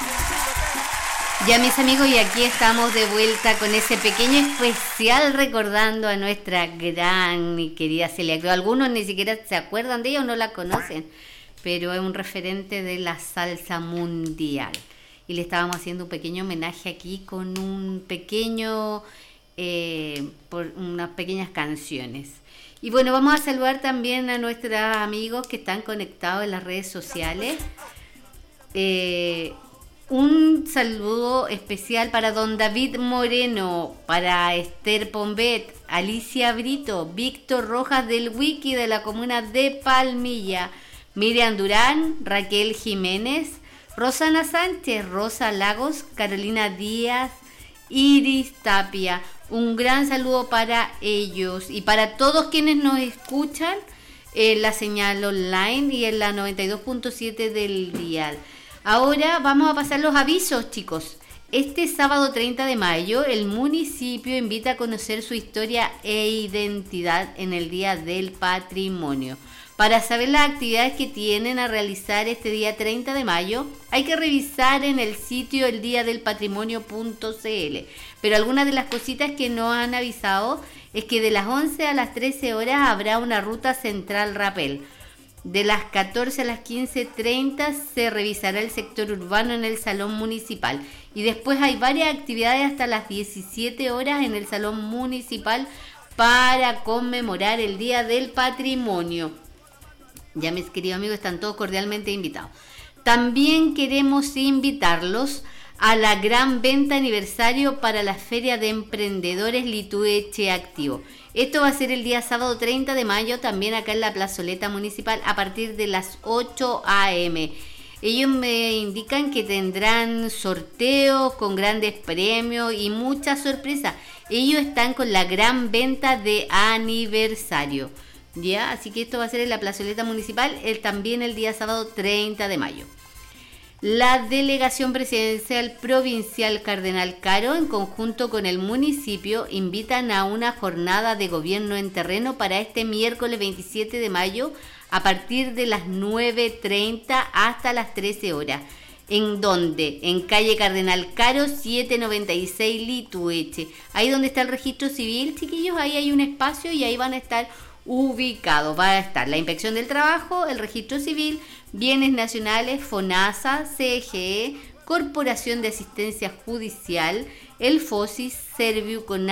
Ya mis amigos, y aquí estamos de vuelta con ese pequeño especial recordando a nuestra gran y querida Celia Cruz. Algunos ni siquiera se acuerdan de ella o no la conocen, pero es un referente de la salsa mundial. Y le estábamos haciendo un pequeño homenaje aquí con un pequeño, por unas pequeñas canciones. Y bueno, vamos a saludar también a nuestros amigos que están conectados en las redes sociales. Un saludo especial para don David Moreno, para Esther Pombet, Alicia Brito, Víctor Rojas del Wiki de la comuna de Palmilla, Miriam Durán, Raquel Jiménez, Rosana Sánchez, Rosa Lagos, Carolina Díaz, Iris Tapia. Un gran saludo para ellos y para todos quienes nos escuchan en la señal online y en la 92.7 del dial. Ahora vamos a pasar los avisos, chicos. Este sábado 30 de mayo, el municipio invita a conocer su historia e identidad en el Día del Patrimonio. Para saber las actividades que tienen a realizar este día 30 de mayo, hay que revisar en el sitio eldiadelpatrimonio.cl. Pero algunas de las cositas que nos han avisado es que de las 11 a las 13 horas habrá una ruta central Rapel. De las 14 a las 15:30 se revisará el sector urbano en el Salón Municipal. Y después hay varias actividades hasta las 17 horas en el Salón Municipal para conmemorar el Día del Patrimonio. Ya mis queridos amigos, están todos cordialmente invitados. También queremos invitarlos a la gran venta aniversario para la Feria de Emprendedores Litueche Activo. Esto va a ser el día sábado 30 de mayo, también acá en la plazoleta municipal, a partir de las 8 a.m. Ellos me indican que tendrán sorteos con grandes premios y muchas sorpresas. Ellos están con la gran venta de aniversario. ¿Ya? Así que esto va a ser en la plazoleta municipal, también el día sábado 30 de mayo. La Delegación Presidencial Provincial Cardenal Caro, en conjunto con el municipio, invitan a una jornada de gobierno en terreno para este miércoles 27 de mayo a partir de las 9:30 hasta las 13 horas. ¿En dónde? En calle Cardenal Caro 796 Litueche. Ahí donde está el registro civil, chiquillos, ahí hay un espacio y ahí van a estar ubicados. Va a estar la Inspección del Trabajo, el Registro Civil, Bienes Nacionales, FONASA, CGE, Corporación de Asistencia Judicial, el FOSIS, Serviu,